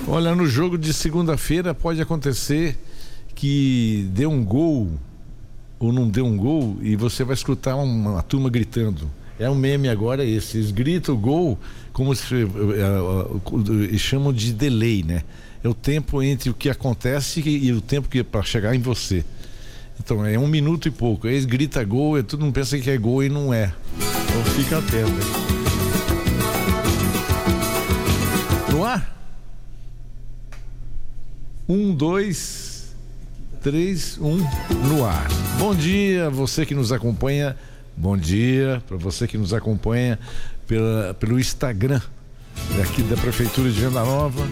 Olha, no jogo de segunda-feira pode acontecer que dê um gol ou não dê um gol e você vai escutar uma turma gritando. É um meme agora esse, eles gritam o gol como se chamam de delay, né? É o tempo entre o que acontece e o tempo que para chegar em você. Então é 1 minuto e pouco. Eles gritam gol e todo mundo pensa que é gol e não é. Então fica atento. No ar? 1, 2, 3, 1 no ar. Bom dia, você que nos acompanha. Bom dia para você que nos acompanha pelo Instagram aqui da Prefeitura de Venda Nova.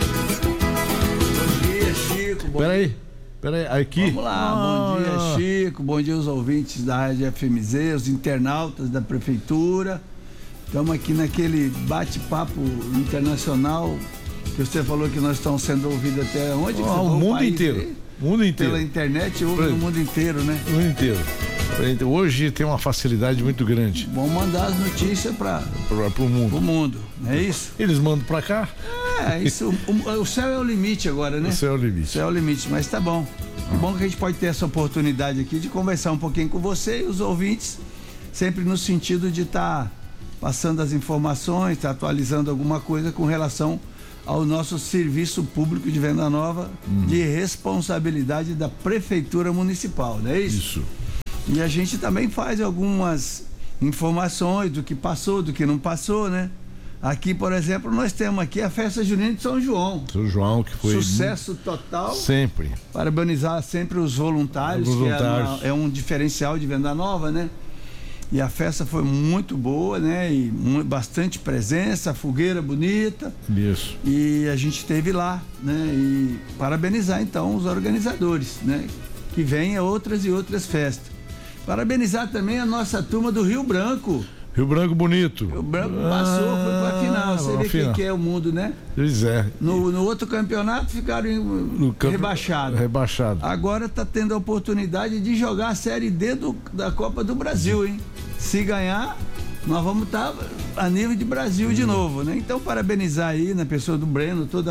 Bom dia, Chico. Peraí, aqui. Vamos lá, bom dia, Chico. Bom dia aos ouvintes da Rádio FMZ, os internautas da Prefeitura. Estamos aqui naquele bate-papo internacional que você falou que nós estamos sendo ouvidos até onde? O mundo inteiro. Mundo inteiro. Pela internet, ouve no mundo inteiro, né? No mundo inteiro. Hoje tem uma facilidade muito grande. Vamos mandar as notícias para o mundo. O mundo, não é isso? Eles mandam para cá? Isso. O céu é o limite agora, né? O céu é o limite. O céu é o limite, mas tá bom. É bom que a gente pode ter essa oportunidade aqui de conversar um pouquinho com você e os ouvintes, sempre no sentido de estar passando as informações, atualizando alguma coisa com relação ao nosso serviço público de Venda Nova, de responsabilidade da Prefeitura Municipal, não é isso? Isso. E a gente também faz algumas informações do que passou, do que não passou, né? Aqui, por exemplo, nós temos aqui a festa junina de São João. São João, que foi sucesso total. Sempre. Parabenizar sempre os voluntários, que é um diferencial de Venda Nova, né? E a festa foi muito boa, né? E bastante presença, fogueira bonita. Isso. E a gente esteve lá, né? E parabenizar então os organizadores, né? Que venham outras e outras festas. Parabenizar também a nossa turma do Rio Branco. Rio Branco bonito. Rio Branco passou, foi pra final. Você vê o que é o mundo, né? Pois é. No outro campeonato ficaram rebaixados. Rebaixado. Agora tá tendo a oportunidade de jogar a Série D da Copa do Brasil, hein? Se ganhar, nós vamos estar a nível de Brasil de novo, né? Então, parabenizar aí na pessoa do Breno, toda a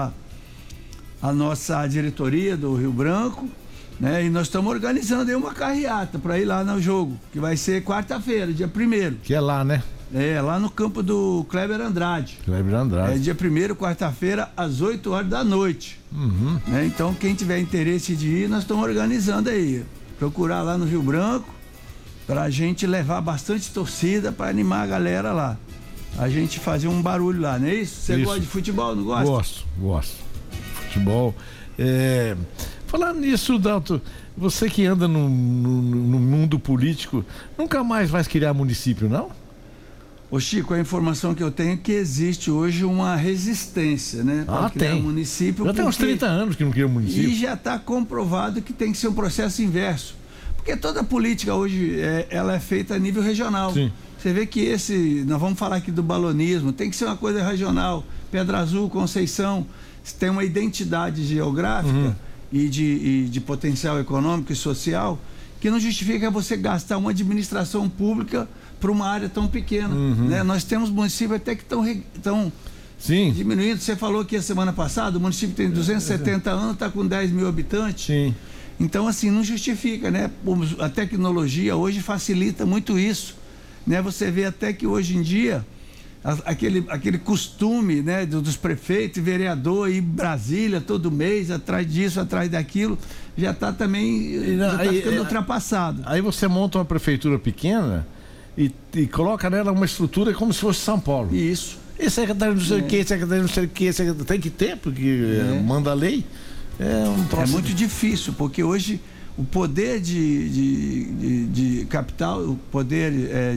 nossa diretoria do Rio Branco, né? E nós estamos organizando aí uma carreata para ir lá no jogo, que vai ser quarta-feira, dia 1º. Que é lá, né? É, lá no campo do Kleber Andrade. Kleber Andrade. É dia 1º, quarta-feira, às 8 horas da noite. Né? Então, quem tiver interesse de ir, nós estamos organizando aí. Procurar lá no Rio Branco, pra gente levar bastante torcida para animar a galera lá. A gente fazer um barulho lá, não é isso? Você gosta de futebol, não gosta? Gosto. Futebol. Falar nisso, Dalton, você que anda no mundo político, nunca mais vai criar município, não? Ô Chico, a informação que eu tenho é que existe hoje uma resistência, né? Para criar município. Já tem uns 30 anos que não cria município. E já está comprovado que tem que ser um processo inverso. Porque toda política hoje, ela é feita a nível regional. Sim. Você vê que nós vamos falar aqui do balonismo, tem que ser uma coisa regional. Pedra Azul, Conceição, tem uma identidade geográfica e de potencial econômico e social que não justifica você gastar uma administração pública para uma área tão pequena. Né? Nós temos municípios até que estão diminuindo. Você falou que a semana passada o município tem 270 anos, está com 10 mil habitantes. Sim. Então, assim, não justifica, né? A tecnologia hoje facilita muito isso, né? Você vê até que hoje em dia aquele costume, né, dos prefeitos e vereador ir em Brasília todo mês, atrás disso, atrás daquilo, já está também ficando ultrapassado. Aí você monta uma prefeitura pequena e coloca nela uma estrutura como se fosse São Paulo. Isso. E secretário não sei o que, secretário não sei o que, tem que ter, porque manda a lei. É muito difícil, porque hoje o poder de capital, o poder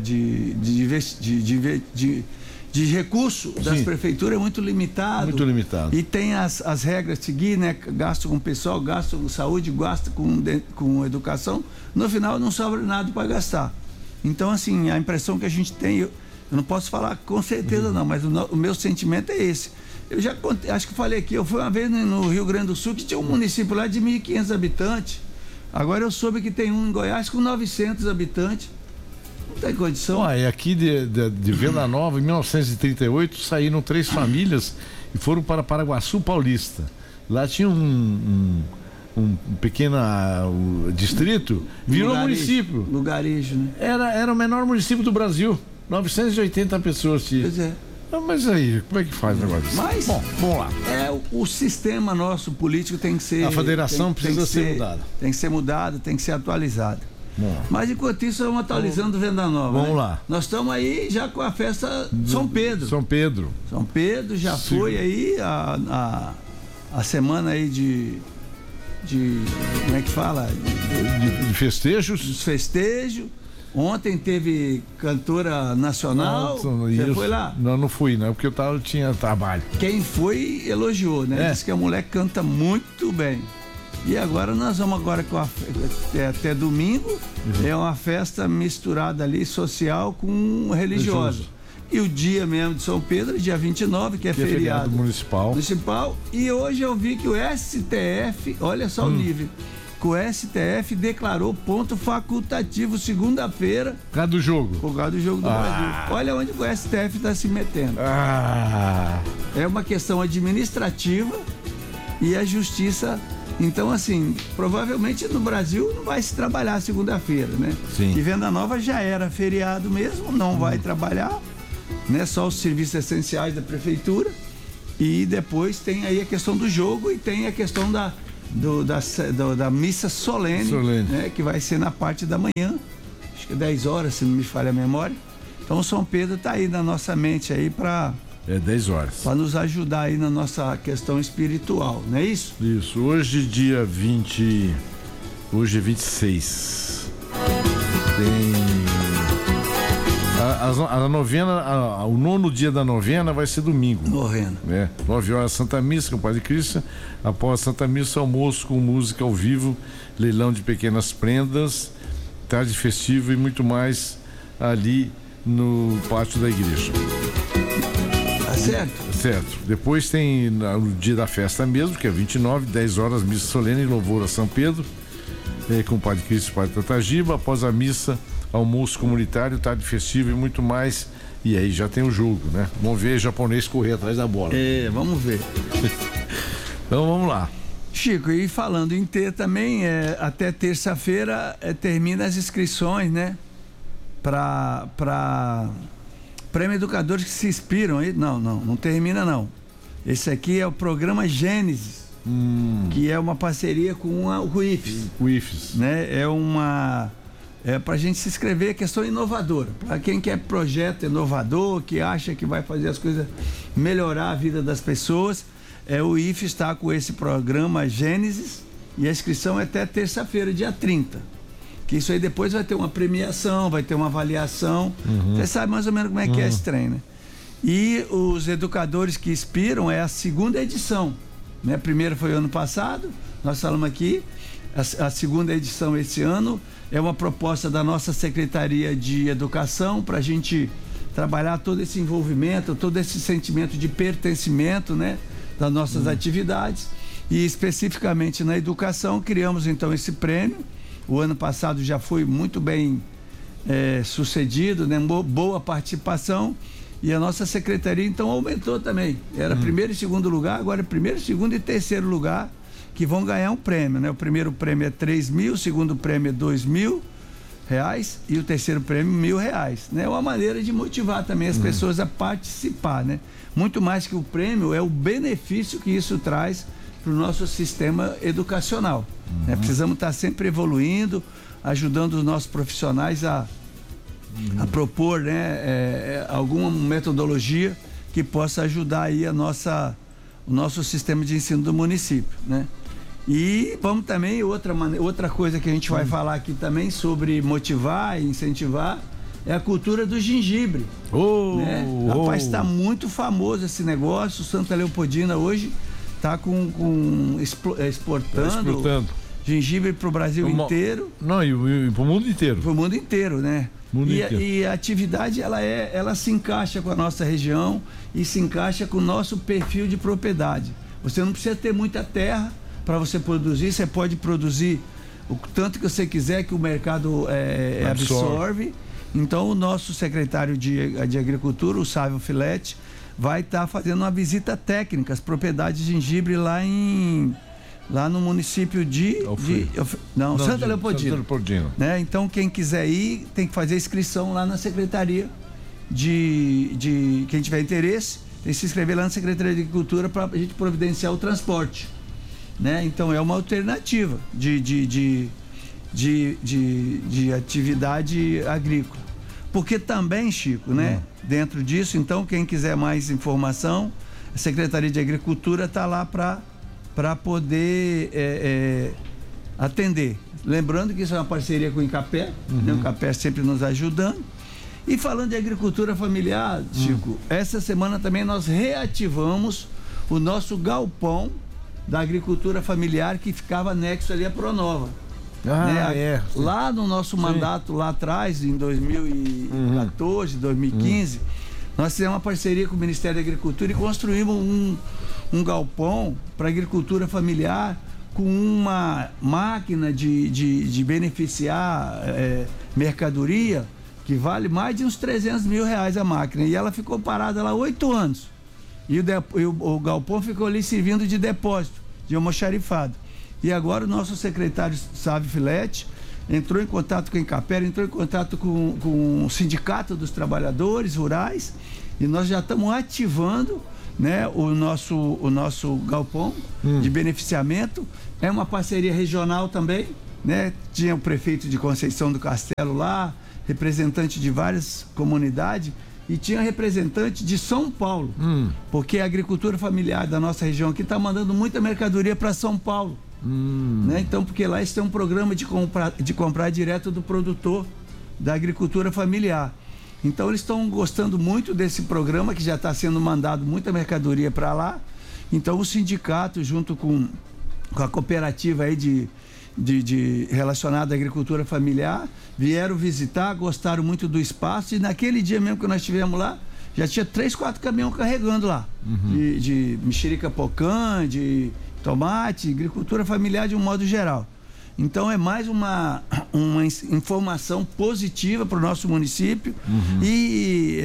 de recurso das prefeituras é muito limitado. Muito limitado. E tem as regras a seguir, né? Gasto com pessoal, gasto com saúde, gasto com educação. No final não sobra nada para gastar. Então, assim, a impressão que a gente tem, eu não posso falar com certeza não, mas o meu sentimento é esse. Eu já contei, acho que falei aqui, eu fui uma vez no Rio Grande do Sul que tinha um município lá de 1.500 habitantes. Agora eu soube que tem um em Goiás com 900 habitantes. tem condição. Aqui de Venda Nova, em 1938, saíram 3 famílias e foram para Paraguaçu Paulista. Lá tinha um pequeno distrito, virou município. Lugarejo, né? Era o menor município do Brasil. 980 pessoas tinha. Pois é. Mas aí, como é que faz o negócio disso? Mas, bom, vamos lá. O sistema nosso político tem que ser... A federação precisa ser mudada. Tem que ser mudada, tem que ser atualizada. Mas enquanto isso, vamos atualizando o Venda Nova. Vamos lá. Nós estamos aí já com a festa São Pedro. São Pedro já foi aí a semana aí de como é que fala? De festejos. Dos festejos. Ontem teve cantora nacional. Você foi lá? Não fui, não, porque eu tinha trabalho. Quem foi elogiou, né? Disse que a mulher canta muito bem. E agora nós vamos até domingo, é uma festa misturada ali, social com religiosa. E o dia mesmo de São Pedro, dia 29, que é feriado municipal. E hoje eu vi que o STF, olha só o nível, que o STF declarou ponto facultativo segunda-feira. Por causa do jogo. Por causa do jogo do Brasil. Olha onde o STF está se metendo. É uma questão administrativa e a justiça. Então, assim, provavelmente no Brasil não vai se trabalhar segunda-feira, né? Sim. E Venda Nova já era feriado mesmo, não vai trabalhar, né? Só os serviços essenciais da prefeitura. E depois tem aí a questão do jogo e tem a questão da missa solene. Né? Que vai ser na parte da manhã, acho que 10 horas, se não me falha a memória. Então, São Pedro está aí na nossa mente aí para... 10 horas. Para nos ajudar aí na nossa questão espiritual, não é isso? Isso. Hoje, dia 20. Hoje é 26. Tem. A novena, o 9º dia da novena vai ser domingo. 9 horas Santa Missa com o Padre Cristian. Após a Santa Missa, almoço com música ao vivo, leilão de pequenas prendas, tarde festiva e muito mais ali no pátio da igreja. Certo. Depois tem o dia da festa mesmo, que é 29, 10 horas, missa solene em louvor a São Pedro, com o Padre Cristo e o Padre Tatagiba. Após a missa, almoço comunitário, tarde festivo e muito mais. E aí já tem o jogo, né? Vamos ver o japonês correr atrás da bola. Vamos ver. Então vamos lá. Chico, e falando em ter também, até terça-feira termina as inscrições, né? Para Prêmio Educadores que se inspiram aí. Não termina não. Esse aqui é o programa Gênesis, que é uma parceria com o IFES. Né? É para a gente se inscrever, questão inovadora. Para quem quer projeto inovador, que acha que vai fazer as coisas melhorar a vida das pessoas, o IFES está com esse programa Gênesis e a inscrição é até terça-feira, dia 30. Que isso aí depois vai ter uma premiação, vai ter uma avaliação. Você sabe mais ou menos como é que é esse trem, né? E os educadores que inspiram é a 2ª edição, né? A primeira foi ano passado, nós falamos aqui. A 2ª edição esse ano é uma proposta da nossa Secretaria de Educação para a gente trabalhar todo esse envolvimento, todo esse sentimento de pertencimento, né? Das nossas atividades. E especificamente na educação, criamos então esse prêmio. O ano passado já foi muito bem sucedido, né? Boa participação, e a nossa secretaria então aumentou também. Era primeiro e segundo lugar, agora é primeiro, segundo e terceiro lugar que vão ganhar um prêmio, né? O primeiro prêmio é 3 mil, o segundo prêmio é 2 mil reais e o terceiro prêmio R$1.000, né? É uma maneira de motivar também as pessoas a participar, né? Muito mais que o prêmio, é o benefício que isso traz para o nosso sistema educacional. Né? Precisamos estar sempre evoluindo, ajudando os nossos profissionais a propor, né, alguma metodologia que possa ajudar aí o nosso sistema de ensino do município, né? E vamos também, outra coisa que a gente vai falar aqui também sobre motivar e incentivar é a cultura do gengibre. Né? Rapaz, está muito famoso esse negócio. Santa Leopoldina hoje está exportando gengibre para o Brasil inteiro. Não, e para o mundo inteiro. Para o mundo inteiro, né? E a atividade ela se encaixa com a nossa região e se encaixa com o nosso perfil de propriedade. Você não precisa ter muita terra para você produzir, você pode produzir o tanto que você quiser, que o mercado absorve. Então o nosso secretário de Agricultura, o Sávio Filete, vai estar fazendo uma visita técnica às propriedades de gengibre lá no município Santa Leopoldina. Né? Então quem quiser ir tem que fazer inscrição lá na secretaria de quem tiver interesse, tem que se inscrever lá na Secretaria de Agricultura para a gente providenciar o transporte, né? Então é uma alternativa de atividade agrícola, porque também, Chico, né? Dentro disso, então quem quiser mais informação, a Secretaria de Agricultura está lá para poder atender. Lembrando que isso é uma parceria com o INCAPé, né? O INCAPé sempre nos ajudando. E falando de agricultura familiar, Chico, essa semana também nós reativamos o nosso galpão da agricultura familiar que ficava anexo ali à Pronova. Lá no nosso mandato, lá atrás, em 2014, 2015, nós fizemos uma parceria com o Ministério da Agricultura e construímos um galpão para agricultura familiar com uma máquina de beneficiar mercadoria que vale mais de uns R$300 mil a máquina, e ela ficou parada lá 8 anos, e o galpão ficou ali servindo de depósito de almoxarifado. E agora o nosso secretário Sávio Filete entrou em contato com a Incapera, entrou em contato com o Sindicato dos Trabalhadores Rurais, e nós já estamos ativando, né, o nosso galpão de beneficiamento. É uma parceria regional também, né? Tinha o prefeito de Conceição do Castelo lá, representante de várias comunidades, e tinha representante de São Paulo, porque a agricultura familiar da nossa região aqui está mandando muita mercadoria para São Paulo. Né? Então, porque lá eles têm um programa de comprar direto do produtor da agricultura familiar. Então eles estão gostando muito desse programa, que já está sendo mandado muita mercadoria para lá. Então o sindicato, junto com a cooperativa aí de relacionada à agricultura familiar, vieram visitar, gostaram muito do espaço, e naquele dia mesmo que nós estivemos lá, já tinha 3, 4 caminhões carregando lá, de mexerica pocã, de tomate, agricultura familiar de um modo geral. Então é mais uma informação positiva para o nosso município, e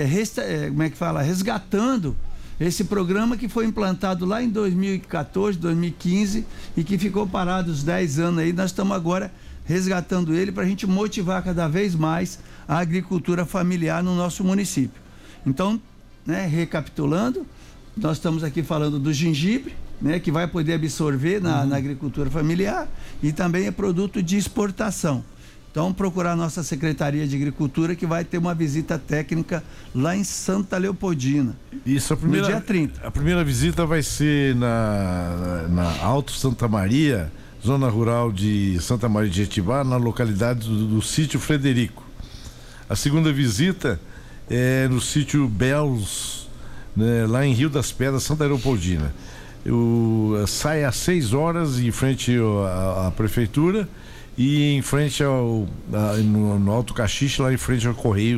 resgatando esse programa que foi implantado lá em 2014, 2015 e que ficou parado os 10 anos aí. Nós estamos agora resgatando ele para a gente motivar cada vez mais a agricultura familiar no nosso município. Então, né, recapitulando, nós estamos aqui falando do gengibre, né, que vai poder absorver na agricultura familiar, e também é produto de exportação. Então, procurar a nossa Secretaria de Agricultura, que vai ter uma visita técnica lá em Santa Leopoldina. Isso, no dia 30. A primeira visita vai ser na Alto Santa Maria, zona rural de Santa Maria de Jetibá, na localidade do sítio Frederico. A segunda visita é no sítio Belos, né, lá em Rio das Pedras, Santa Leopoldina. Sai às 6 horas em frente à prefeitura, e em frente no Alto Caxixe, lá em frente ao Correio,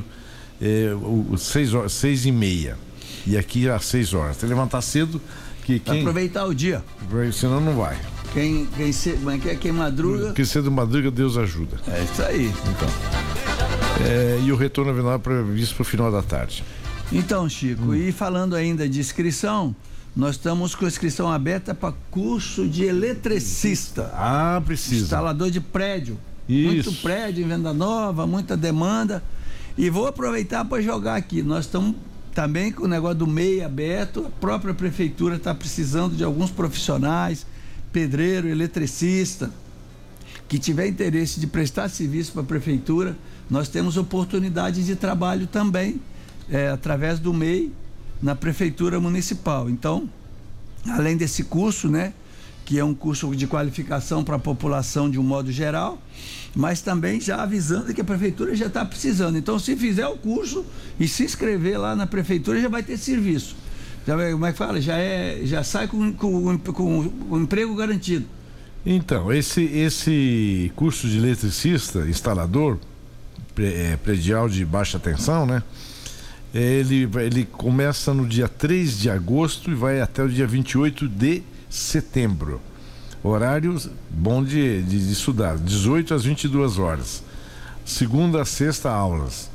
6h30. E aqui às 6 horas. Tem que levantar cedo. Aproveitar o dia. Senão não vai. Quem madruga. Quem cedo madruga, Deus ajuda. É isso aí. Então. E o retorno avinal previsto para o final da tarde. Então, Chico, e falando ainda de inscrição, nós estamos com inscrição aberta para curso de eletricista. Precisa. Instalador de prédio. Isso. Muito prédio em Venda Nova, muita demanda. E vou aproveitar para jogar aqui. Nós estamos também com o negócio do MEI aberto. A própria prefeitura está precisando de alguns profissionais, pedreiro, eletricista, que tiver interesse de prestar serviço para a prefeitura. Nós temos oportunidades de trabalho também, através do MEI, na prefeitura municipal. Então, além desse curso, né, que é um curso de qualificação para a população de um modo geral, mas também já avisando que a prefeitura já está precisando. Então, se fizer o curso e se inscrever lá na prefeitura, já vai ter serviço. Como é que fala? Já sai com o emprego garantido. Então, esse curso de eletricista, instalador predial de baixa tensão, né? Ele começa no dia 3 de agosto e vai até o dia 28 de setembro. Horário bom de estudar, 18 às 22 horas. Segunda a sexta, aulas.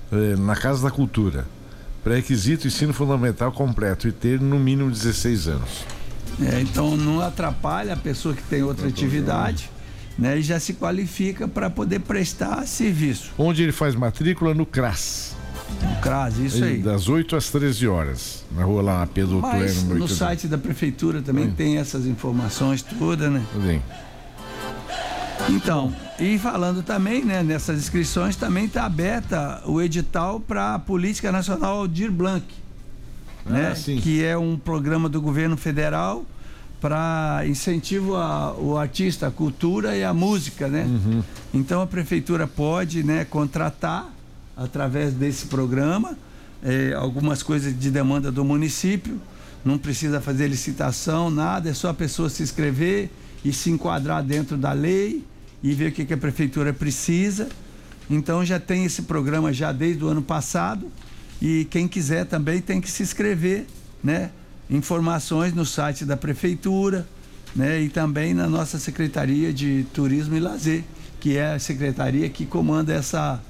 na Casa da Cultura. Pré-requisito, ensino fundamental completo e ter no mínimo 16 anos. Então não atrapalha a pessoa que tem outra atividade, né? E já se qualifica para poder prestar serviço. Onde ele faz matrícula? No CRAS. No CRAS, isso aí. Das 8 às 13 horas, na rua lá, Pedro Mas Pleno. no site da prefeitura também tem essas informações todas, né? Bem. Então, e falando também, né, nessas inscrições também está aberta o edital para a Política Nacional Aldir Blanc, né? Que é um programa do governo federal para incentivo ao artista, a cultura e a música, né? Então a prefeitura pode, né, contratar através desse programa algumas coisas de demanda do município, não precisa fazer licitação, nada, é só a pessoa se inscrever e se enquadrar dentro da lei e ver o que a prefeitura precisa. Então já tem esse programa já desde o ano passado e quem quiser também tem que se inscrever, né? Informações no site da prefeitura, né? E também na nossa Secretaria de Turismo e Lazer, que é a secretaria que comanda essa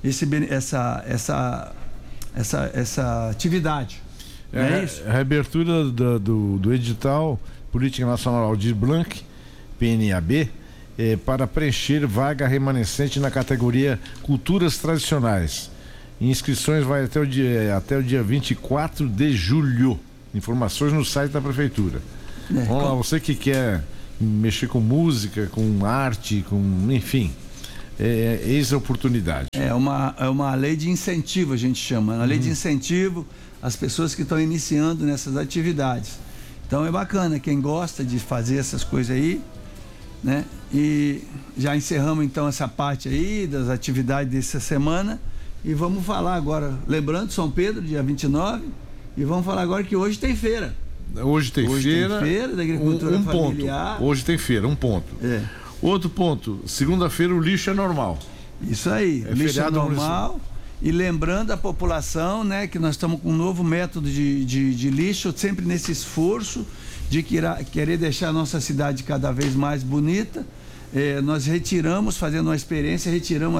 atividade. É isso? A reabertura do edital Política Nacional Aldir Blanc, PNAB, para preencher vaga remanescente na categoria Culturas Tradicionais. Inscrições vai até o dia 24 de julho. Informações no site da prefeitura. Vamos lá, você que quer mexer com música, com arte, enfim, eis a oportunidade. É uma lei de incentivo, a gente chama. Uma lei de incentivo às pessoas que estão iniciando nessas atividades. Então é bacana, quem gosta de fazer essas coisas aí, né? E já encerramos então essa parte aí das atividades dessa semana e vamos falar agora, lembrando, São Pedro, dia 29, e vamos falar agora que hoje tem feira. Hoje tem feira da agricultura familiar. Ponto. Hoje tem feira, um ponto. Outro ponto, segunda-feira o lixo é normal. Isso aí, lixo é normal. E lembrando a população, né, que nós estamos com um novo método de lixo, sempre nesse esforço de querer deixar a nossa cidade cada vez mais bonita. Nós retiramos, fazendo uma experiência, retiramos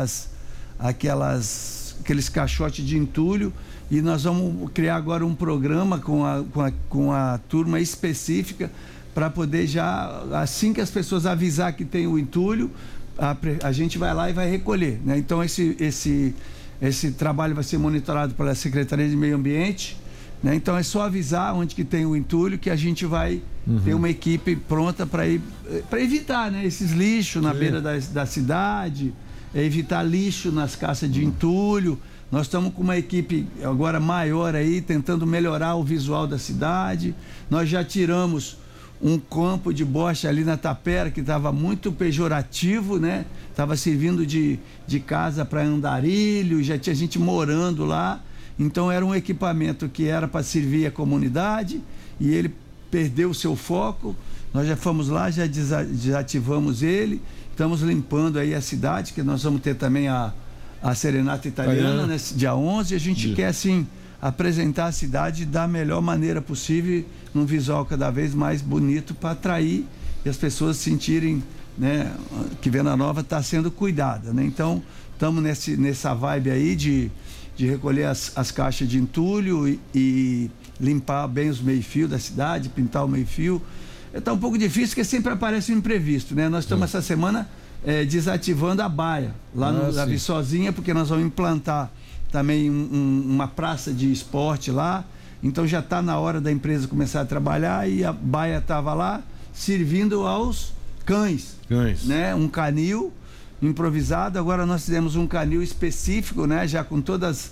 aqueles caixotes de entulho e nós vamos criar agora um programa com a turma específica para poder já, assim que as pessoas avisar que tem o entulho, a gente vai lá e vai recolher, né? Então esse trabalho vai ser monitorado pela Secretaria de Meio Ambiente, né? Então é só avisar onde que tem o entulho que a gente vai ter uma equipe pronta para evitar, né, esses lixos na beira da cidade, evitar lixo nas caças de entulho. Nós estamos com uma equipe agora maior aí, tentando melhorar o visual da cidade. Nós já tiramos um campo de bocha ali na Tapera que estava muito pejorativo, né? Estava servindo de casa para andarilho, já tinha gente morando lá. Então era um equipamento que era para servir a comunidade e ele perdeu o seu foco. Nós já fomos lá, já desativamos ele. Estamos limpando aí a cidade, que nós vamos ter também a Serenata Italiana, né? Dia 11. A gente quer, assim, apresentar a cidade da melhor maneira possível, num visual cada vez mais bonito, para atrair e as pessoas sentirem, né, que Venda Nova está sendo cuidada, né? Então, estamos nessa vibe aí de recolher as caixas de entulho e limpar bem os meio-fio da cidade, pintar o meio-fio. Está um pouco difícil, porque sempre aparece um imprevisto, né? Nós estamos essa semana desativando a baia lá na Viçosinha, porque nós vamos implantar também uma praça de esporte lá. Então já está na hora da empresa começar a trabalhar e a baia estava lá servindo aos cães, né? Um canil improvisado. Agora nós fizemos um canil específico, né? Já com todas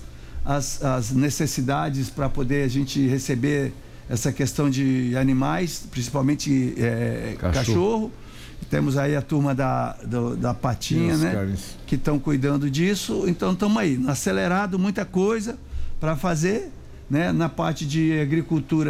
as necessidades para poder a gente receber essa questão de animais, principalmente cachorro. Temos aí a turma da Patinha, né? Que estão cuidando disso. Então estamos aí, acelerado, muita coisa para fazer, né? Na parte de agricultura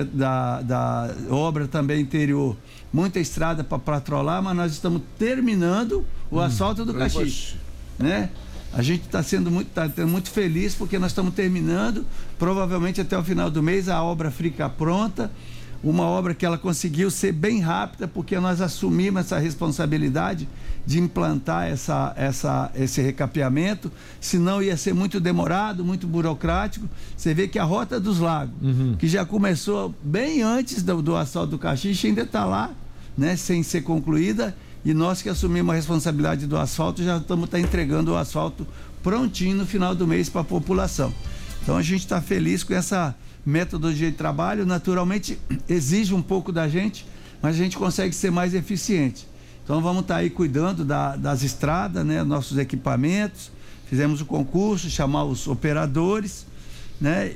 da obra também interior, muita estrada para patrolar, mas nós estamos terminando o asfalto do Caxias, né? A gente está sendo muito feliz porque nós estamos terminando, provavelmente até o final do mês a obra fica pronta. uma obra que ela conseguiu ser bem rápida, porque nós assumimos essa responsabilidade de implantar esse recapeamento, senão ia ser muito demorado, muito burocrático. Você vê que a Rota dos Lagos, que já começou bem antes do asfalto do Caxixe, ainda está lá, né, sem ser concluída, e nós que assumimos a responsabilidade do asfalto já estamos entregando o asfalto prontinho no final do mês para a população. Então a gente está feliz com essa metodologia de trabalho. Naturalmente exige um pouco da gente, mas a gente consegue ser mais eficiente. Então vamos estar aí cuidando das estradas, né, nossos equipamentos. Fizemos o concurso, chamar os operadores, né,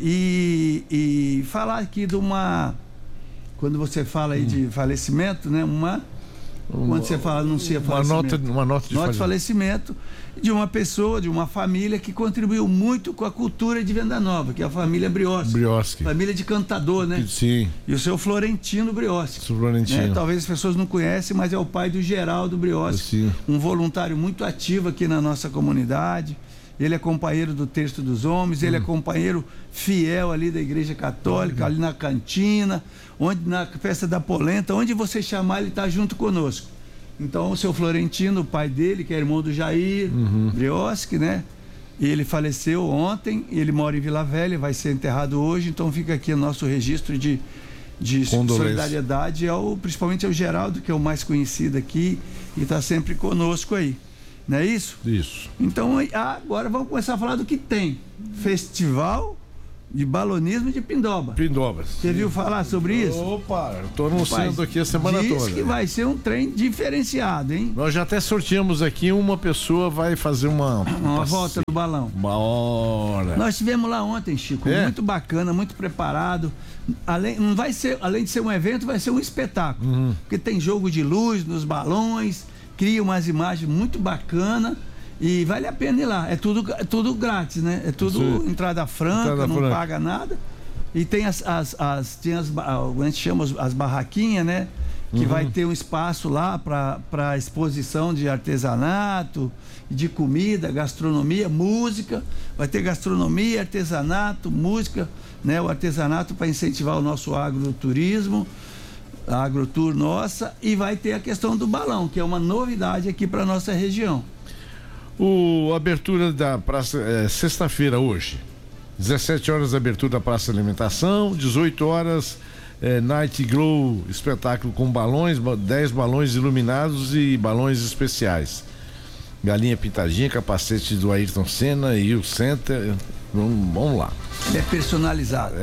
e falar aqui de uma, quando você fala aí de falecimento, né, quando você fala, anuncia falecimento, uma nota de falecimento de uma pessoa, de uma família que contribuiu muito com a cultura de Venda Nova, que é a família Brioski. Família de cantador, né? Sim. E o seu Florentino Brioski. Né? Talvez as pessoas não conhecem, mas é o pai do Geraldo Brioski, um voluntário muito ativo aqui na nossa comunidade. Ele é companheiro do Terço dos Homens, ele é companheiro fiel ali da Igreja Católica, ali na cantina, na festa da polenta, onde você chamar, ele está junto conosco. Então o seu Florentino, o pai dele, que é irmão do Jair Brioski, né? Ele faleceu ontem, ele mora em Vila Velha, vai ser enterrado hoje, então fica aqui o nosso registro de solidariedade, principalmente ao Geraldo, que é o mais conhecido aqui e está sempre conosco aí. Não é isso? Isso. Então agora vamos começar a falar do que tem. Festival de balonismo de Pindobas. Você viu falar sobre isso? Opa, eu estou anunciando aqui a semana toda. Diz que vai ser um trem diferenciado, hein? Nós já até sorteamos aqui, uma pessoa vai fazer uma volta do balão. Uma hora. Nós estivemos lá ontem, Chico, muito bacana, muito preparado. Além de ser um evento, vai ser um espetáculo. Porque tem jogo de luz nos balões, cria umas imagens muito bacanas. E vale a pena ir lá, é tudo grátis, né? É tudo entrada franca, não paga nada. E tem a gente chama as barraquinhas, né? Que vai ter um espaço lá para exposição de artesanato, de comida, gastronomia, música. Vai ter gastronomia, artesanato, música, né? O artesanato para incentivar o nosso agroturismo, a agrotour nossa, e vai ter a questão do balão, que é uma novidade aqui para nossa região. Abertura da praça, sexta-feira hoje, 17 horas abertura da praça de alimentação, 18 horas Night Glow, espetáculo com balões, 10 balões iluminados e balões especiais, galinha pintadinha, capacete do Ayrton Senna e o Center, vamos lá. Ele é personalizado.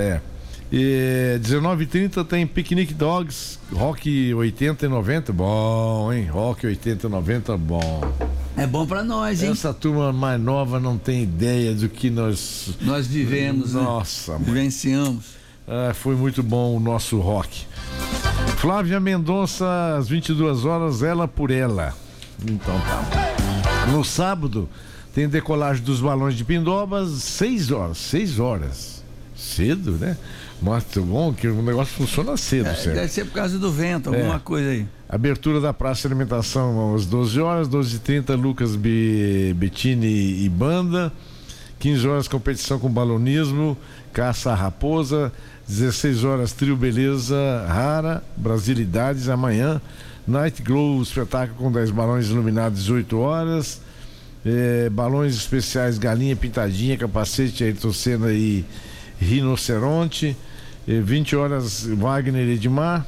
E 19h30 tem Picnic Dogs, Rock 80 e 90, bom, hein? Rock 80 e 90, bom. É bom pra nós, hein? Essa turma mais nova não tem ideia do que nós vivemos, nossa, né? Vivenciamos. Foi muito bom o nosso rock. Flávia Mendonça, às 22 horas, Ela por Ela. Então tá. No sábado tem decolagem dos balões de Pindobas, 6 horas. Cedo, né? Muito bom que o negócio funciona cedo, certo? Deve ser por causa do vento, alguma coisa aí. Abertura da praça de alimentação às 12 horas, 12h30, Lucas Bettini e banda. 15 horas, competição com balonismo, caça à raposa. 16 horas, trio Beleza Rara, Brasilidades. Amanhã, Night Glow, espetáculo com 10 balões iluminados, 18 horas. Balões especiais, galinha pintadinha, capacete, Ayrton Senna e Rinoceronte. 20 horas, Wagner Edmar.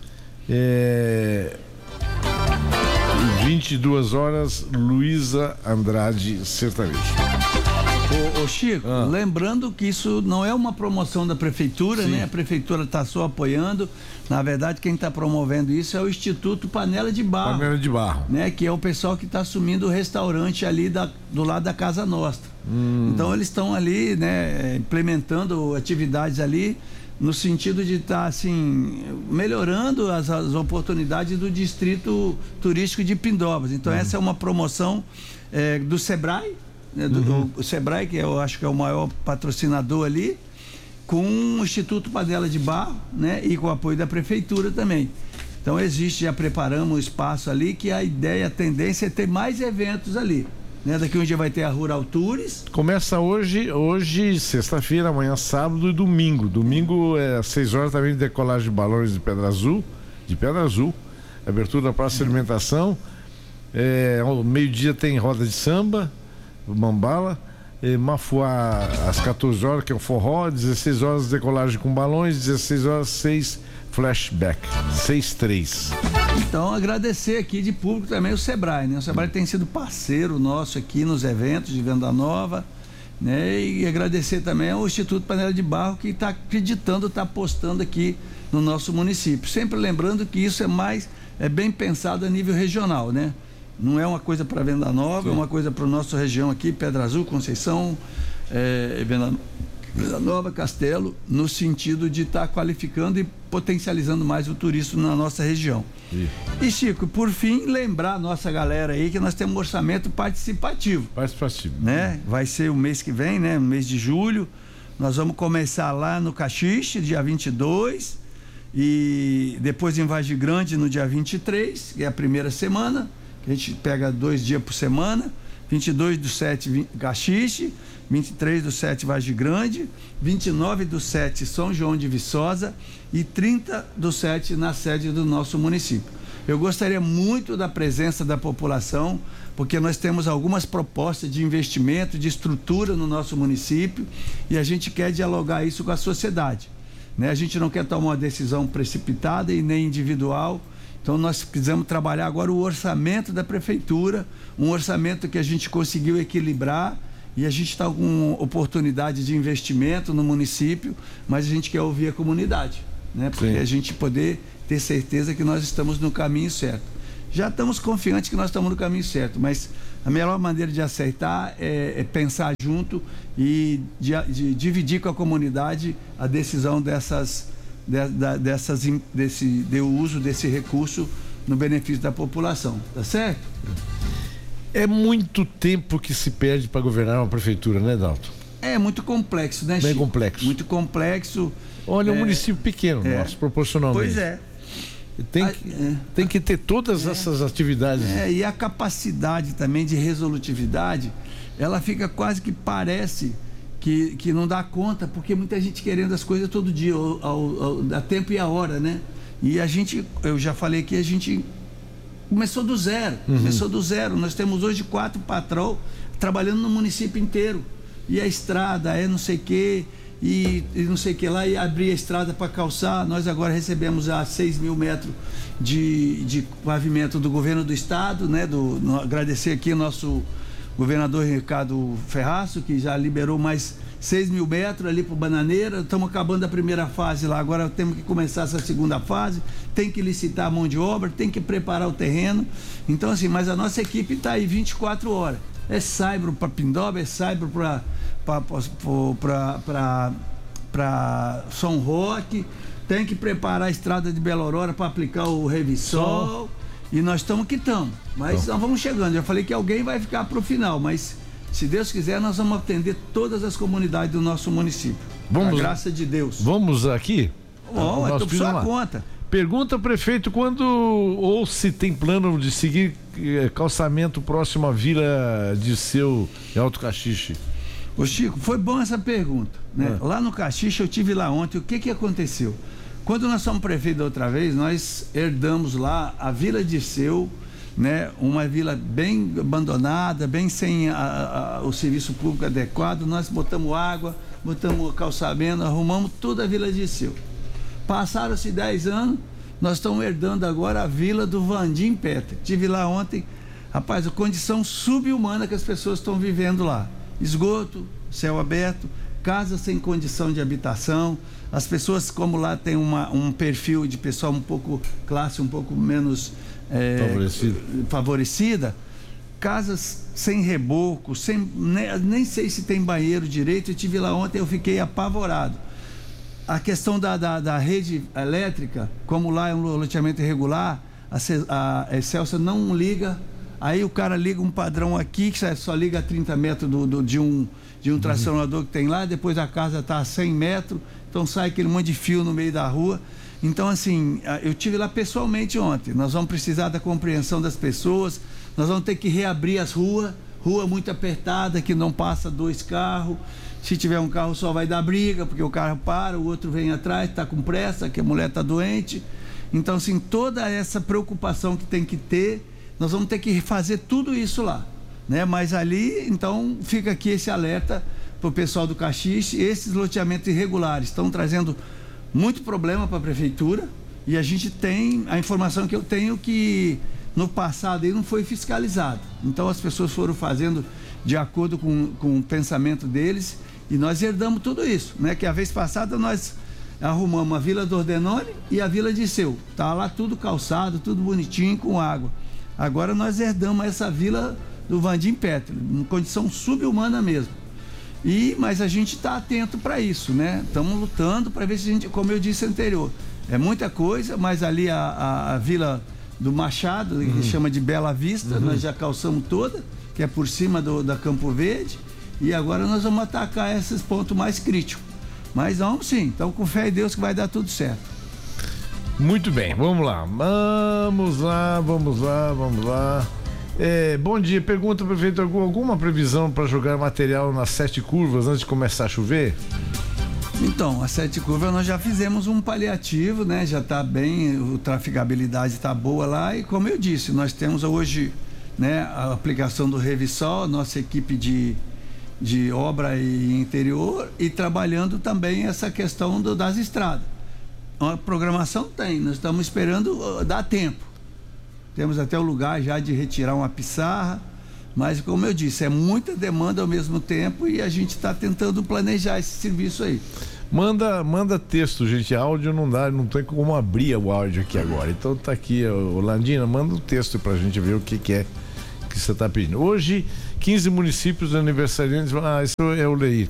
22 horas, Luísa Andrade Sertanejo. Ô Chico, lembrando que isso não é uma promoção da prefeitura, né? A prefeitura está só apoiando. Na verdade, quem está promovendo isso é o Instituto Panela de Barro. Né? Que é o pessoal que está assumindo o restaurante ali do lado da Casa Nostra. Então eles estão ali, né, implementando atividades ali no sentido de estar assim melhorando as oportunidades do distrito turístico de Pindobas. Então essa é uma promoção do Sebrae, né, do Sebrae, que eu acho que é o maior patrocinador ali, com o Instituto Panela de Barro, né, e com o apoio da prefeitura também. Então já preparamos um espaço ali que a tendência é ter mais eventos ali. né? Daqui um dia vai ter a Rural Tours. Começa hoje, sexta-feira, amanhã sábado e domingo. Domingo é às 6 horas também de decolagem de balões de Pedra Azul, abertura da praça de alimentação. Ao meio-dia tem roda de samba, Mambala, Mafuá às 14 horas, que é o forró, 16 horas decolagem com balões, 16 horas 6 flashback, 6-3. Então agradecer aqui de público também o Sebrae, né? O Sebrae tem sido parceiro nosso aqui nos eventos de Venda Nova, né? E agradecer também ao Instituto Panela de Barro, que está acreditando, está apostando aqui no nosso município. Sempre lembrando que isso é bem pensado a nível regional, né? Não é uma coisa para Venda Nova, é uma coisa para a nossa região aqui, Pedra Azul, Conceição, Venda Nova, Castelo, no sentido de estar qualificando e potencializando mais o turismo na nossa região. E Chico, por fim, lembrar a nossa galera aí que nós temos um orçamento participativo. Né? Vai ser o mês que vem, né? No mês de julho. Nós vamos começar lá no Caxixe, dia 22, e depois em Vargem Grande no dia 23, que é a primeira semana. A gente pega 2 dias por semana, 22/7 Caxixe, 23/7 Vargem Grande, 29/7 São João de Viçosa e 30/7 na sede do nosso município. Eu gostaria muito da presença da população, porque nós temos algumas propostas de investimento, de estrutura no nosso município e a gente quer dialogar isso com a sociedade, né? A gente não quer tomar uma decisão precipitada e nem individual. Então nós precisamos trabalhar agora o orçamento da prefeitura, um orçamento que a gente conseguiu equilibrar e a gente está com oportunidade de investimento no município, mas a gente quer ouvir a comunidade, né? Porque a gente poder ter certeza que nós estamos no caminho certo. Já estamos confiantes que nós estamos no caminho certo, mas a melhor maneira de acertar é pensar junto e de dividir com a comunidade a decisão do uso desse recurso no benefício da população, tá certo? É muito tempo que se perde para governar uma prefeitura, né, Dalton? É muito complexo, né, Chico? Bem complexo. Muito complexo. Olha, um município pequeno, nosso, proporcionalmente. Pois é. Tem que ter todas essas atividades. E a capacidade também de resolutividade, ela fica quase que parece que não dá conta, porque muita gente querendo as coisas todo dia, a tempo e a hora, né? E eu já falei que a gente começou do zero, Nós temos hoje 4 patrões trabalhando no município inteiro. E a estrada, não sei o quê, e não sei o que lá, e abrir a estrada para calçar. Nós agora recebemos a 6 mil metros de pavimento do governo do estado, né? Agradecer aqui o nosso governador Ricardo Ferraço, que já liberou mais 6 mil metros ali para o Bananeira. Estamos acabando a primeira fase lá, agora temos que começar essa segunda fase, tem que licitar a mão de obra, tem que preparar o terreno. Então assim, mas a nossa equipe está aí 24 horas. É saibro para Pindoba, é saibro para São Roque, tem que preparar a estrada de Bela Aurora para aplicar o Revissol. E nós estamos que estamos, mas nós vamos chegando. Já falei que alguém vai ficar para o final, mas se Deus quiser, nós vamos atender todas as comunidades do nosso município. Com a graça de Deus. Vamos aqui? Estou por sua conta. Pergunta, prefeito, quando ou se tem plano de seguir calçamento próximo à Vila Dirceu em Alto Caxixe? Ô Chico, foi bom essa pergunta, né? Lá no Caxixe, eu tive lá ontem, o que aconteceu? Quando nós somos prefeito da outra vez, nós herdamos lá a Vila Dirceu, né? Uma vila bem abandonada, bem sem o serviço público adequado. Nós botamos água, botamos calçamento, arrumamos toda a Vila Dirceu. Passaram-se 10 anos, nós estamos herdando agora a Vila do Vandim Peter. Estive lá ontem, rapaz, a condição sub-humana que as pessoas estão vivendo lá. Esgoto, céu aberto, casas sem condição de habitação. As pessoas, como lá tem um perfil de pessoal um pouco classe, um pouco menos favorecida, casas sem reboco, nem sei se tem banheiro direito. Eu estive lá ontem, eu fiquei apavorado. A questão da rede elétrica, como lá é um loteamento irregular, a Excelsa não liga. Aí o cara liga um padrão aqui, que só liga a 30 metros de um tracionador que tem lá, depois a casa está a 100 metros, então sai aquele monte de fio no meio da rua. Então, assim, eu estive lá pessoalmente ontem. Nós vamos precisar da compreensão das pessoas, nós vamos ter que reabrir as ruas, rua muito apertada, que não passa 2 carros. Se tiver um carro só vai dar briga, porque o carro para, o outro vem atrás, está com pressa, que a mulher está doente. Então, assim, toda essa preocupação que tem que ter, nós vamos ter que fazer tudo isso lá, né? Mas ali, então, fica aqui esse alerta para o pessoal do Caxixe. Esses loteamentos irregulares estão trazendo muito problema para a prefeitura, e a gente tem, a informação que eu tenho, que no passado aí não foi fiscalizado. Então as pessoas foram fazendo de acordo com o pensamento deles, e nós herdamos tudo isso, né? Que a vez passada nós arrumamos a Vila do Ordenone e a Vila de Seu. Tá lá tudo calçado, tudo bonitinho, com água. Agora nós herdamos essa vila do Vandim Petri, em condição subhumana mesmo. Mas a gente está atento para isso, né? Estamos lutando para ver se a gente, como eu disse anterior, é muita coisa, mas ali a Vila do Machado, que chama de Bela Vista, nós já calçamos toda, que é por cima da Campo Verde, e agora nós vamos atacar esses pontos mais críticos. Mas vamos sim, então com fé em Deus que vai dar tudo certo. Muito bem, vamos lá. Vamos lá. Bom dia, pergunta, prefeito, alguma previsão para jogar material nas 7 curvas antes de começar a chover? Então, as 7 curvas nós já fizemos um paliativo, né? Já está bem, a trafegabilidade está boa lá, e como eu disse, nós temos hoje, né, a aplicação do Revisol, nossa equipe de obra e interior, e trabalhando também essa questão das estradas. A programação tem, nós estamos esperando dar tempo. Temos até o lugar já de retirar uma pissarra, mas como eu disse, é muita demanda ao mesmo tempo, e a gente está tentando planejar esse serviço aí. Manda texto, gente. Áudio não dá, não tem como abrir o áudio aqui agora. Então tá aqui, Landina, manda um texto pra gente ver o que é que você tá pedindo. Hoje, 15 municípios aniversariantes. Isso é o Leir,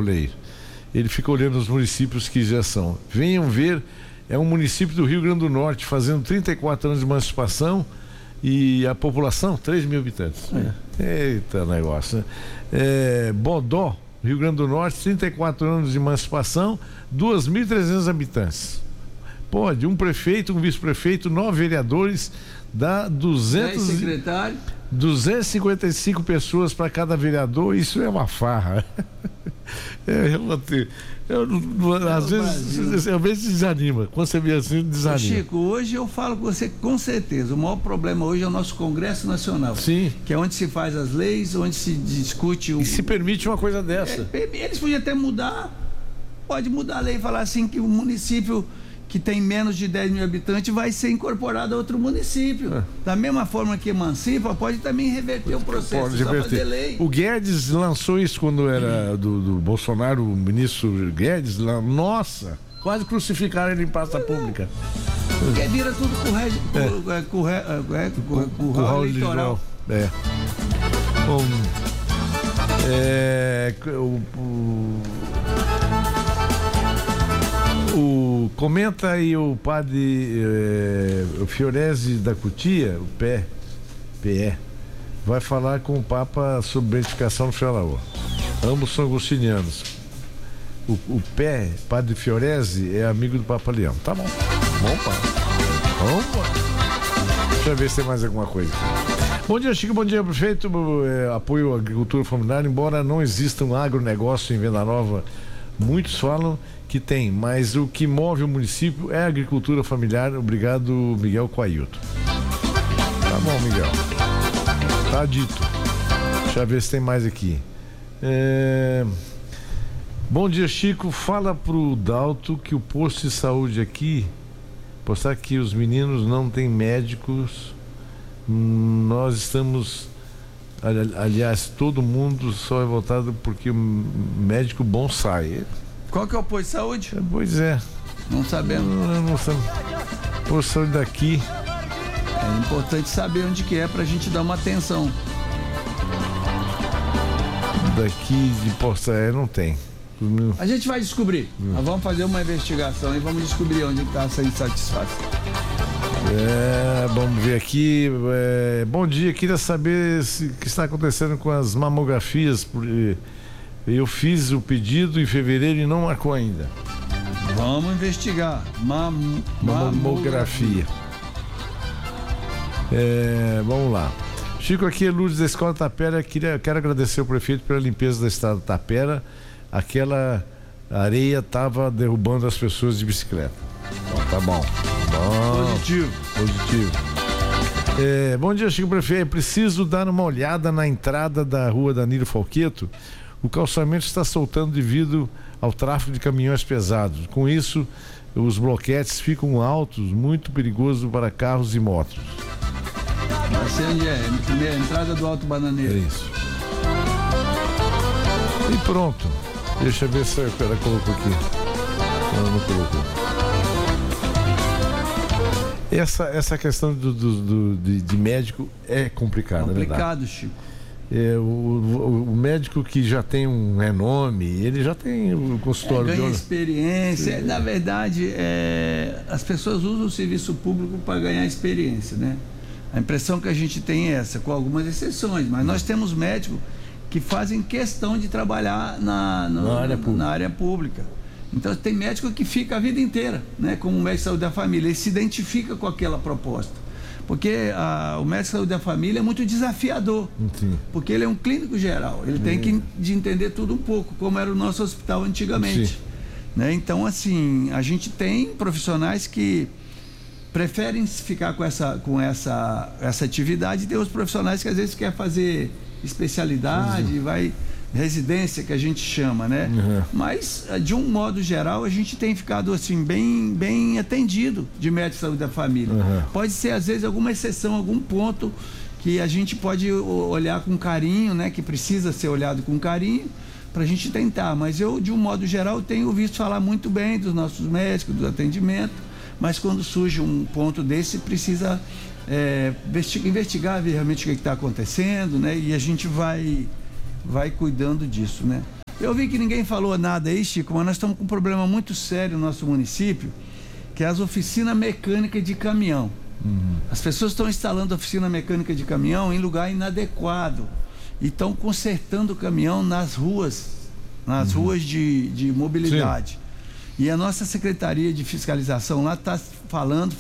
Ele fica olhando os municípios que já são. Venham ver, é um município do Rio Grande do Norte, fazendo 34 anos de emancipação, e a população, 3 mil habitantes. Eita negócio, né? Bodó, Rio Grande do Norte, 34 anos de emancipação, 2.300 habitantes. Pode, um prefeito, um vice-prefeito, 9 vereadores, dá 255 pessoas para cada vereador. Isso é uma farra. Às vezes desanima. Quando você vê assim, desanima. Chico, hoje eu falo com você com certeza, o maior problema hoje é o nosso Congresso Nacional. Sim. Que é onde se faz as leis, onde se discute e se permite uma coisa dessa. Eles podiam até pode mudar a lei e falar assim que o município que tem menos de 10 mil habitantes vai ser incorporado a outro município. Da mesma forma que emancipa, pode também reverter o processo. Pode reverter. Lei. O Guedes lançou isso quando era do Bolsonaro, o ministro Guedes. Nossa, quase crucificaram ele em praça pública. Porque vira tudo curral eleitoral. Comenta aí o padre o Fiorese da Cutia, o PE, vai falar com o Papa sobre beatificação no Fialaú. Ambos são agostinianos. O padre Fiorese é amigo do Papa Leão. Tá bom. Bom, padre. Vamos. Deixa eu ver se tem mais alguma coisa aqui. Bom dia, Chico. Bom dia, prefeito. Apoio à agricultura familiar, embora não exista um agronegócio em Venda Nova, muitos falam que tem, mas o que move o município é a agricultura familiar. Obrigado, Miguel Coailton. Tá bom, Miguel. Tá dito. Deixa eu ver se tem mais aqui. Bom dia, Chico. Fala pro Dalto que o posto de saúde aqui, postar que os meninos não têm médicos. Nós estamos, aliás, todo mundo só é voltado porque o médico bom sai. Qual que é o posto de saúde? Pois é. Não sabemos. Não sabemos. Posto de saúde daqui. É importante saber onde que é pra gente dar uma atenção. Daqui de Posto não tem. A gente vai descobrir. Nós vamos fazer uma investigação e vamos descobrir onde está essa insatisfação. Vamos ver aqui. Bom dia, queria saber o que está acontecendo com as mamografias. Eu fiz o pedido em fevereiro e não marcou ainda. Vamos investigar. Mamografia. Vamos lá. Chico, aqui é Lourdes da Escola Tapera. Quero agradecer ao prefeito pela limpeza da estrada Tapera. Aquela areia estava derrubando as pessoas de bicicleta. Então, tá bom. Positivo. Bom dia, Chico Prefeito. É preciso dar uma olhada na entrada da rua Danilo Falqueto. O calçamento está soltando devido ao tráfego de caminhões pesados. Com isso, os bloquetes ficam altos, muito perigoso para carros e motos. Vai ser onde é? Na primeira entrada do Alto Bananeiro. É isso. E pronto. Deixa eu ver se ela colocou aqui. Não colocou. Essa questão de médico é complicada. Complicado, Chico. O médico que já tem um renome, ele já tem o consultório. Ganha experiência. Na verdade, as pessoas usam o serviço público para ganhar experiência, né? A impressão que a gente tem é essa, com algumas exceções, mas nós temos médicos que fazem questão de trabalhar na área pública. Então tem médico que fica a vida inteira, né, como médico de saúde da família, ele se identifica com aquela proposta. Porque o médico de saúde da família é muito desafiador, porque ele é um clínico geral, ele tem que entender tudo um pouco, como era o nosso hospital antigamente. Né? Então, assim, a gente tem profissionais que preferem ficar com essa atividade, e tem os profissionais que às vezes querem fazer especialidade, residência, que a gente chama, né? Mas, de um modo geral, a gente tem ficado assim bem atendido de médico de saúde da família. Pode ser, às vezes, alguma exceção, algum ponto que a gente pode olhar com carinho, né? Que precisa ser olhado com carinho para a gente tentar. Mas eu, de um modo geral, tenho visto falar muito bem dos nossos médicos, do atendimento, mas quando surge um ponto desse, precisa investigar realmente o que está acontecendo, né? E a gente vai cuidando disso, né? Eu vi que ninguém falou nada aí, Chico, mas nós estamos com um problema muito sério no nosso município, que é as oficinas mecânicas de caminhão. As pessoas estão instalando oficina mecânica de caminhão em lugar inadequado e estão consertando o caminhão nas ruas de mobilidade. Sim. E a nossa Secretaria de Fiscalização lá está falando,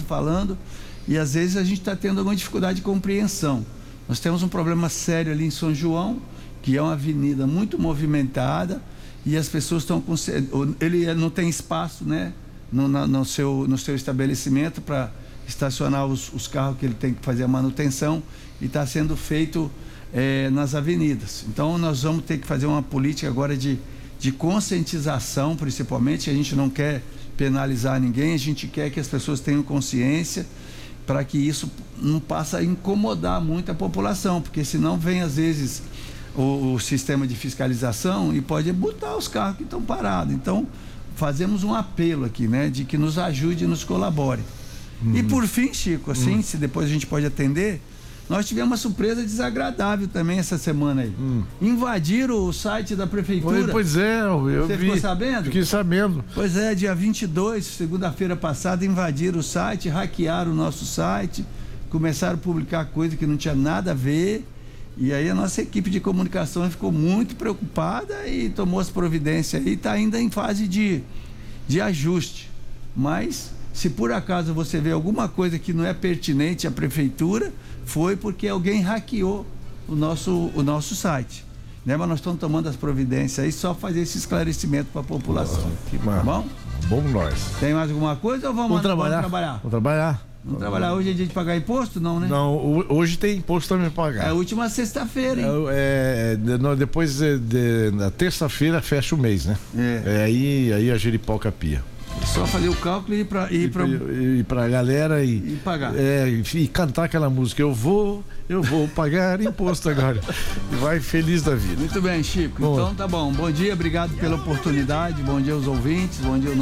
e às vezes a gente está tendo alguma dificuldade de compreensão. Nós temos um problema sério ali em São João, que é uma avenida muito movimentada, e as pessoas estão com... Ele não tem espaço, né, no seu estabelecimento para estacionar os carros que ele tem que fazer a manutenção, e está sendo feito nas avenidas. Então nós vamos ter que fazer uma política agora de conscientização, principalmente. A gente não quer penalizar ninguém, a gente quer que as pessoas tenham consciência, para que isso não passe a incomodar muito a população, porque senão vem às vezes o sistema de fiscalização e pode botar os carros que estão parados. Então fazemos um apelo aqui, né, de que nos ajude e nos colabore. E por fim, Chico, assim, se depois a gente pode atender, nós tivemos uma surpresa desagradável também essa semana aí. Invadiram o site da prefeitura. Pois é, Você ficou sabendo? Fiquei sabendo. Pois é, dia 22, segunda-feira passada, invadiram o site, hackearam o nosso site, começaram a publicar coisa que não tinha nada a ver. E aí a nossa equipe de comunicação ficou muito preocupada e tomou as providências aí, está ainda em fase de ajuste. Mas, se por acaso você vê alguma coisa que não é pertinente à prefeitura, foi porque alguém hackeou o nosso site, né? Mas nós estamos tomando as providências aí, só fazer esse esclarecimento para a população. Que tá bom? Bom nós. Tem mais alguma coisa ou vamos trabalhar? Vamos trabalhar. Hoje é dia de pagar imposto, não, né? Não, hoje tem imposto também para pagar. É a última sexta-feira, hein? Depois na terça-feira fecha o mês, né? Aí a Jeripoca pia. Só fazer o cálculo e ir pra galera e pagar. E cantar aquela música, eu vou pagar imposto agora. E vai feliz da vida. Muito bem, Chico. Bom. Então tá bom. Bom dia, obrigado pela oportunidade. Bom dia aos ouvintes, bom dia aos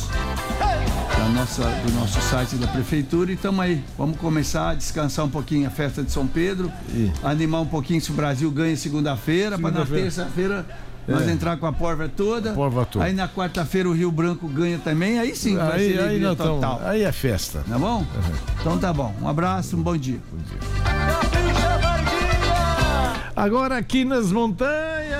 do nosso site da prefeitura. E estamos aí. Vamos começar a descansar um pouquinho a festa de São Pedro, animar um pouquinho se o Brasil ganha segunda-feira, para na terça-feira nós entrar com a porva toda. Aí na quarta-feira o Rio Branco ganha também. Aí sim vai ser alegria total. Aí é festa. Tá bom? Então tá bom. Um abraço, um bom dia. Agora aqui nas montanhas.